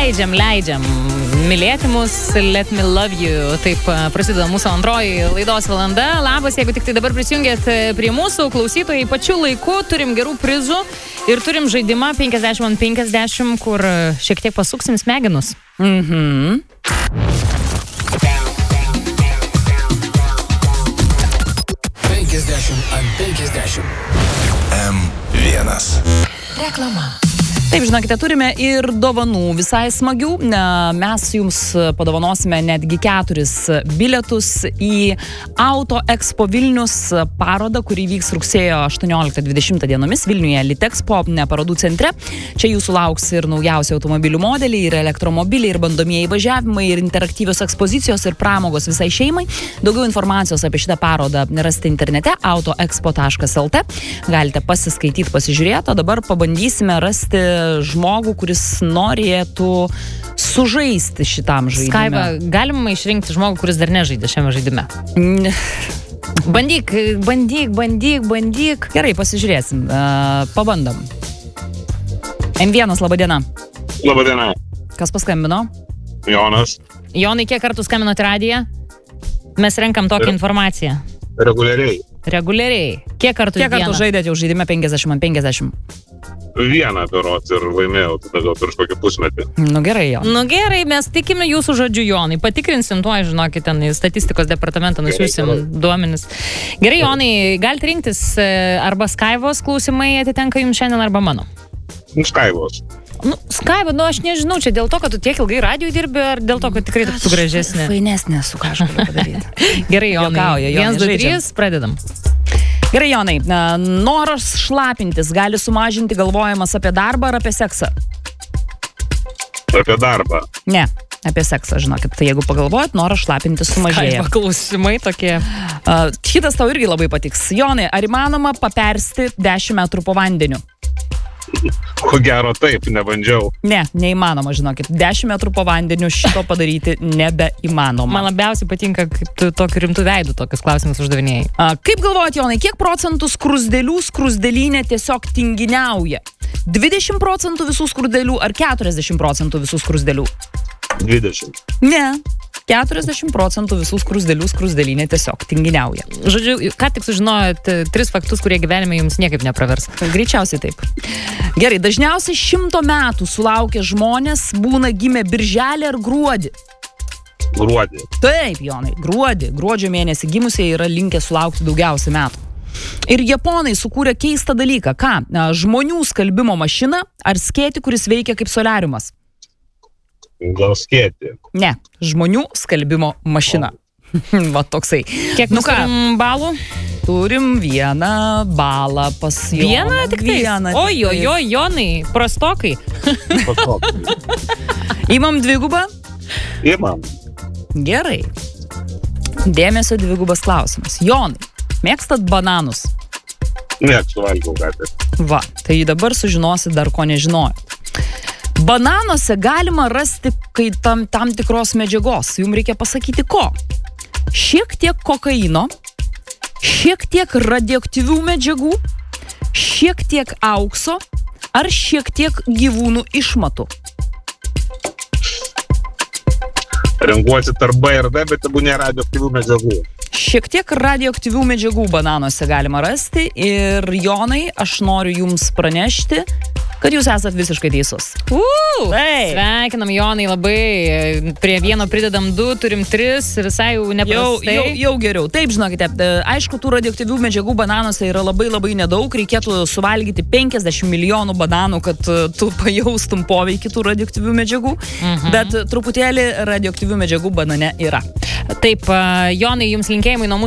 Leidžiam. Mylėti mus, let me love you. Taip prasideda mūsų antroji laidos valanda. Labas, jeigu tik tai dabar prisijungėt prie mūsų klausytojai pačiu laiku, turim gerų prizų ir turim žaidimą 50/50, kur šiek tiek pasuksim smegenus. 50/50. M1. Reklama. Taip, žinokite, turime ir dovanų visai smagių. Mes jums padovanosime netgi 4 bilietus į Auto Expo Vilnius parodą, kuri vyks rugsėjo 18-20 dienomis Vilniuje Litexpo parodų centre. Čia jūsų lauks ir naujausi automobilių modeliai, ir elektromobiliai, ir bandomieji važiavimai, ir interaktyvios ekspozicijos, ir pramogos visai šeimai. Daugiau informacijos apie šitą parodą rasite internete autoexpo.lt. Galite pasiskaityti, pasižiūrėti, o dabar pabandysime rasti žmogų, kuris norėtų sužaisti šitam žaidime. Skaiba, galima išrinkti žmogų, kuris dar nežaidė šiame žaidime. Bandyk. Gerai, pasižiūrėsim. Pabandom. M1, laba diena. Labą dieną. Kas paskambino? Jonas. Jonai, kiek kartų skambinot į radiją? Mes renkam tokią informaciją. Reguliariai. Kiek kartų žaidėt jau žaidime 50/50? Vieną berods ir laimėjau, tada gal prieš kokį pusmetį. Nu gerai, jo. Nu gerai, mes tikime jūsų žodžiu, Jonai. Patikrinsim tuoj, žinokit, ten į statistikos departamentą nusiųsim duomenis. Gerai, Jonai, galite rinktis arba Skaivos klausimai atitenka jums šiandien, arba mano. Skaivos. Skaiva, aš nežinau, čia dėl to, kad tu tiek ilgai radijoj dirbi, ar dėl to, kad tikrai tu gražesnė? Fainesnė, su ką aš galiu padaryti. Gerai, Jonai. 1, 2, 3, pradedam. Gerai, Jonai, noras šlapintis gali sumažinti galvojimas apie darbą ar apie seksą? Apie darbą. Ne, apie seksą, žinokit. Tai jeigu pagalvojat, noras šlapintis sumažėja. Skaiva klausimai tokie. Šitas tau irgi labai patiks. Jonai, ar įmanoma papersti 10 metrų po vandeniu? Ko gero taip, nebandžiau. Ne, neįmanoma, žinokit. 10 metrų po vandeniu šito padaryti nebeįmanoma. Man labiausiai patinka, kaip tu tokiu rimtu veidu tokius klausimus uždavinėjai. Kaip galvojat, Jonai, kiek procentų skruzdėlių skruzdėlynė tiesiog tinginiauja? 20% visų skruzdėlių ar 40% visų skruzdėlių? 20. Ne. 40% visų skruzdėlių skruzdėlynė tiesiog tinginiauja. Žodžiu, ką tik sužinojot 3 faktus, kurie gyvenime jums niekaip nepravers. Greičiausiai taip. Gerai, dažniausiai 100 metų sulaukę žmonės būna gimę birželį ar gruodį. Gruodį. Taip, Jonai, gruodį. Gruodžio mėnesį gimusieji yra linkę sulaukti daugiausiai metų. Ir japonai sukūrė keistą dalyką. Ką? Žmonių skalbimo mašiną ar skėtį, kuris veikia kaip soliariumas? Gal skėti. Ne, žmonių skalbimo mašina. Va toksai. Kiek turim balų? Turim 1 balą pas Joną. Vieną tik tai? Oi, Jonai, prastokai. Imam 2? Imam. Gerai. Dėmesio 2 klausimas. Jonai, mėgstat bananus? Mėgstu, valgiau gatvę. Va, tai dabar sužinosit dar ko nežinojot. Bananuose galima rasti tam tikros medžiagos. Jums reikia pasakyti ko. Šiek tiek kokaino, šiek tiek radioaktyvių medžiagų, šiek tiek aukso ar šiek tiek gyvūnų išmatų. Renkuosi tarp B ir D, bet tebu nėra radioaktyvių medžiagų. Šiek tiek radioaktyvių medžiagų bananuose galima rasti ir, Jonai, aš noriu jums pranešti, kad jūs esat visiškai teisus. Sveikinam, Jonai, labai. Prie 1 pridedam 2, turim 3, visai jau neprastai. Jau geriau. Taip, žinokite, aišku, tų radioaktyvių medžiagų bananuose yra labai nedaug. Reikėtų suvalgyti 50 milijonų bananų, kad tu pajaustum poveikį tų radioaktyvių medžiagų. Bet truputėlį radioaktyvių medžiagų banane yra. Taip, Jonai, jums linkėjimai nuo mūsų